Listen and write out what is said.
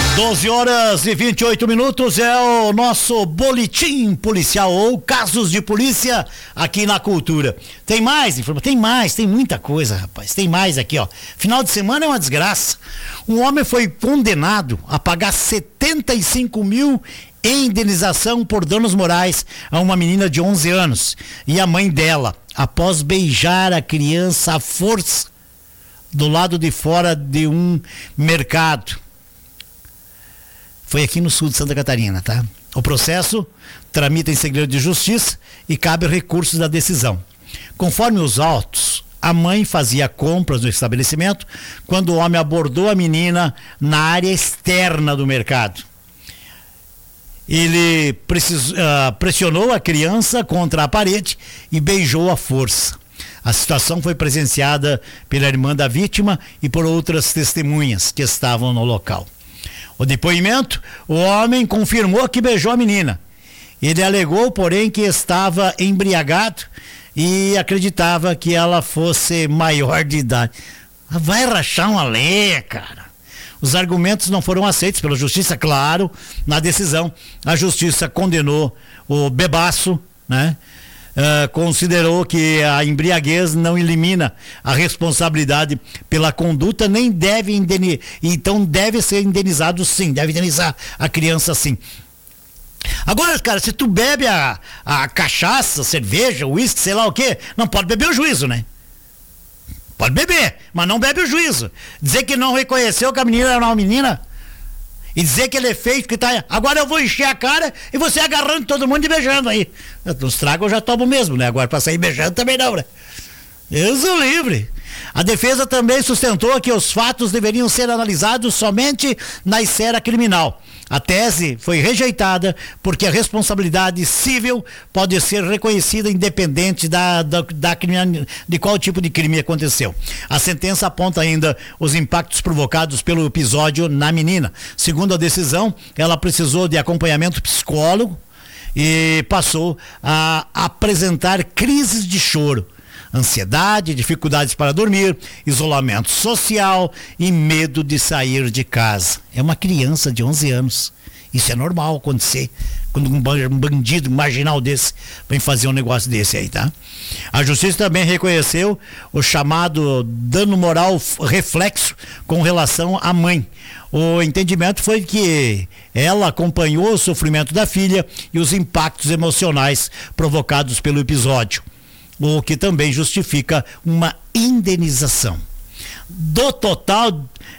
12h28 é o nosso boletim policial ou casos de polícia aqui na Cultura. Tem mais informação? Tem muita coisa, rapaz. Tem mais aqui, ó. Final de semana é uma desgraça. Um homem foi condenado a pagar 75 mil em indenização por danos morais a uma menina de 11 anos e a mãe dela, após beijar a criança à força do lado de fora de um mercado. Foi aqui no sul de Santa Catarina, tá? O processo tramita em segredo de justiça e cabe recursos da decisão. Conforme os autos, a mãe fazia compras no estabelecimento quando o homem abordou a menina na área externa do mercado. Ele pressionou a criança contra a parede e beijou à força. A situação foi presenciada pela irmã da vítima e por outras testemunhas que estavam no local. O depoimento, o homem confirmou que beijou a menina. Ele alegou, porém, que estava embriagado e acreditava que ela fosse maior de idade. Vai rachar uma lei, cara. Os argumentos não foram aceitos pela justiça, claro, na decisão. A justiça condenou o bebaço, né? Considerou que a embriaguez não elimina a responsabilidade pela conduta, nem deve então deve ser indenizado sim, deve indenizar a criança sim. Agora, cara, se tu bebe a cachaça, cerveja, uísque, sei lá o que, não pode beber o juízo, né? Pode beber, mas não bebe o juízo. Dizer que não reconheceu que a menina era uma menina e dizer que ele é feio, que tá. Agora eu vou encher a cara e você agarrando todo mundo e beijando aí. Nos tragos eu já tomo mesmo, né? Agora pra sair beijando também não, né? Deus o livre. A defesa também sustentou que os fatos deveriam ser analisados somente na esfera criminal. A tese foi rejeitada porque a responsabilidade civil pode ser reconhecida independente de qual tipo de crime aconteceu. A sentença aponta ainda os impactos provocados pelo episódio na menina. Segundo a decisão, ela precisou de acompanhamento psicólogo e passou a apresentar crises de choro, ansiedade, dificuldades para dormir, isolamento social e medo de sair de casa. É uma criança de 11 anos. Isso é normal acontecer quando um bandido marginal desse vem fazer um negócio desse aí, tá? A justiça também reconheceu o chamado dano moral reflexo com relação à mãe. O entendimento foi que ela acompanhou o sofrimento da filha e os impactos emocionais provocados pelo episódio, o que também justifica uma indenização. Do total